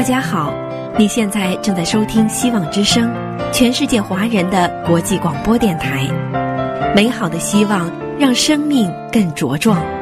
大家好，你现在正在收听希望之声，全世界华人的国际广播电台。美好的希望让生命更茁壮。